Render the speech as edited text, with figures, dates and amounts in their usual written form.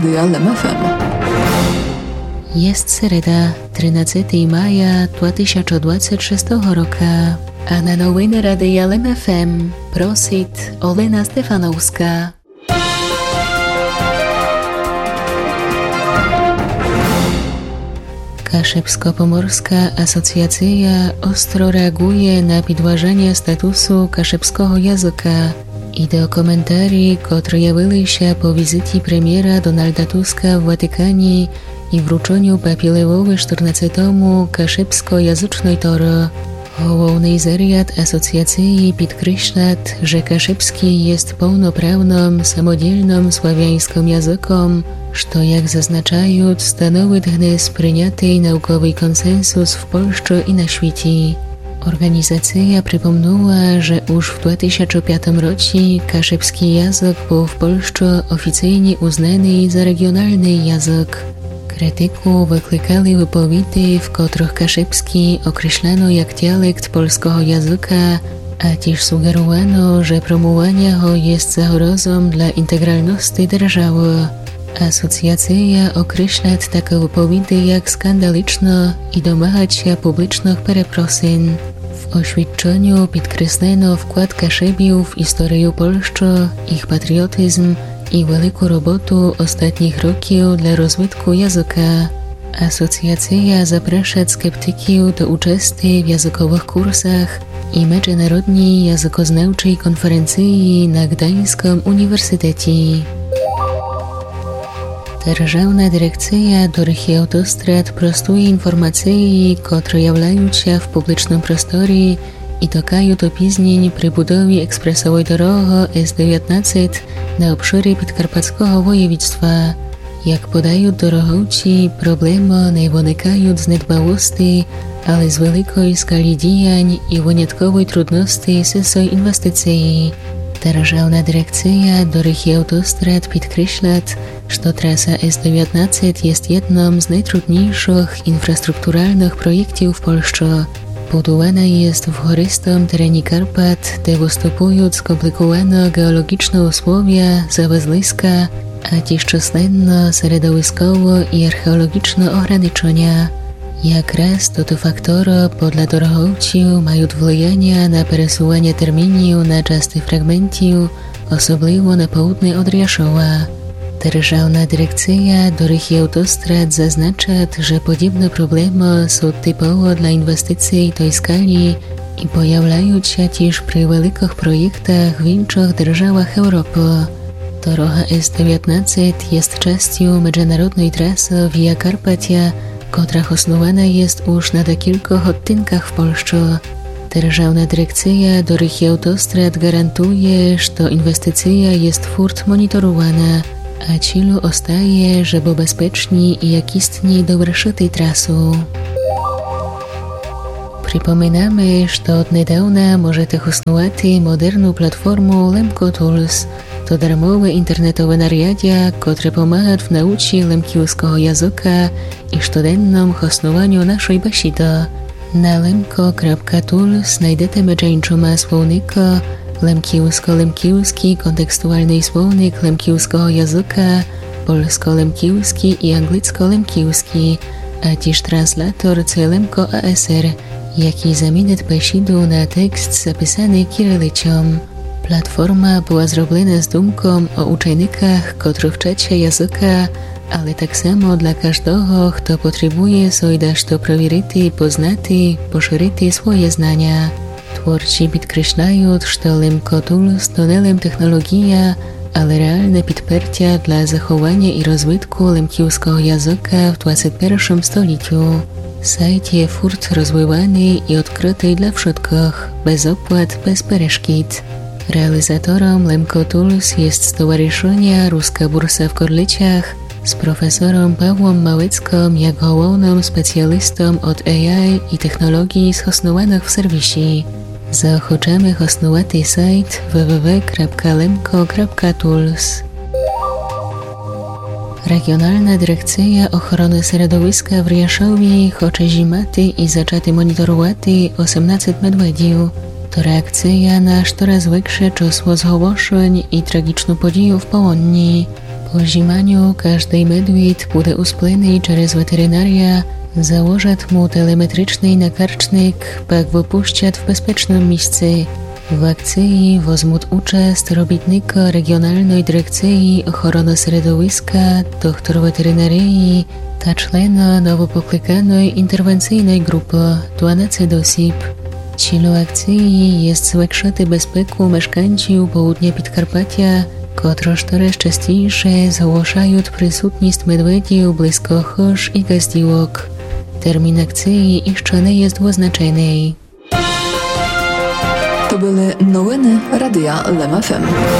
Dialem FM. Jest sreda, 13 maja 2026 roku, a na nowiny Dialem FM prosit Olena Stefanowska. Kaszebsko-Pomorska Asocjacja ostro reaguje na підваження статусу кашебського язика і до коментарі, котрі явилися по візиті прем'єра Дональда Туска в Ватикані і врученню папі Левові XIV кашебсько-язичної Торо. Головний заряд асоціації підкреслить, że kaszebski jest pełnoprawnym, samodzielnym słowiańskim językiem, co, jak zaznaczają, stanowi dnes przyjęty naukowy konsensus w Polsce i na świecie. Organizacja przypomniała, że już w 2005 roku kaszebski język był w Polsce oficjalnie uznany za regionalny język. Krytyku wyklikali wypowiedzi, w których kaszebski określano jak dialekt polskiego języka, a też sugerowano, że promowanie go jest zagrozą dla integralności держаwy. Asocjacja określa takie wypowiedzi jak skandaliczne i domaga się publicznych przeprosin. W oświadczeniu podkreślono wkład Kaszebiów w historię Polski, ich patriotyzm i wielką robotę ostatnich roków dla rozwoju języka. Asocjacja zaprasza skeptyków do uczestnictwa w językowych kursach i międzynarodniej językoznawczej konferencji na Gdańskim Uniwersytecie. Державна дирекція доріг і автострад простує інформації, котрі являються в публічному просторі і токають опізнень при будові експресової дороги С-19 на обширі Підкарпатського воєводства. Як подають дороговці, проблеми не виникають з недбалості, але з великої скалі діянь і виняткової трудності з інвестиції. Державна дирекція доріг і автострad підкреслить, że trasa S-19 jest jednym z najtrudniejszych infrastrukturalnych projektów w Polsce. Budowana jest w chorystym terenie Karpat, gdzie występują skomplikowane geologiczne usłowia, zawezliska, a też czasne środowiskowe i archeologiczne ograniczenia. Jak raz to faktory podle dorogowców mają wpływanie na przesuwanie terminów na częste fragmenty, osobliwo na południe od Riaszowa. Державна дирекція доріг і автострад zaznacza, że podobne problemy są typowe dla inwestycji tej skali i pojawiają się też przy wielkich projektach w innych krajach Europy. Droga S-19 jest częścią międzynarodnej trasy Via Carpatia, która osnowana jest już na kilku odcinkach w Polsce. Державна дирекція доріг і автострад gwarantuje, że inwestycja jest furt monitorowana, a celu ostaje, żeby bezpiecznie i jakistnie dovršiti trasu. Przypominamy, że od niedawna możecie używać moderną platformę Lemko Tools. To darmowe internetowe narzędzia, które pomagają w nauce lemkiuskiego języka i codziennym uznawaniu naszej basidy. Na lemko.tools znajdziecie między słownika lemkiusko-lemkiuski kontekstualny słownik lemkiuskiego języka, polsko-lemkiuski i anglicko-lemkiuski, a też translator Lemko ASR, jaki zamieni basidu na tekst zapisany kirylicą. Platforma była zrobiona z dumką o uczestnikach, którzy wczą języka, ale tak samo dla każdego, kto potrzebuje sobie to prowieriti, poznati, poszerzyć swoje znania. Twórcy podkreślają, że Lemko Tools to nie technologia, ale realne podparcie dla zachowania i rozwoju lemkiuskiego języka w XXI stuleciu. Sajt jest furt rozwijany i odkryty dla wszystkich, bez opłat, bez перешкод. Realizatorem Lemko Tools jest Stowarzyszenie Ruska Bursa w Korlicach z profesorem Pawłem Małeckim jak głównym specjalistą od AI i technologii stosowanych w serwisie. Zaochoczamy osnować sajt www.lemko.tools. Regionalna Dyrekcja Ochrony Środowiska w Riaszowie chce zimati i zaczęty monitorować 18 medwedów. To reakcja na coraz większe czasło zgłoszeń i tragiczną podію w Połonii. Po zimaniu każdy medwid bude usplený через ветеринарія, założat mu telemetryczny nakarcznik, pak wypuszczat w bezpiecznym miejscu. W akcji wozmut uczest robitnika Regionalnej Dyrekcji Ochrony Środowiska, doktor weterynarii, ta czlena nowo poklikanej interwencyjnej grupy 12 osób. Cílem akcji jest zwiększyć bezpieku mieszkańców południa Podkarpatia, którzy coraz częściej zgłaszają przysutność medwedzi blisko chóż i gaździłok. Termin akcji jeszcze nie jest wyznaczony. To były nowiny Radia LEM FM.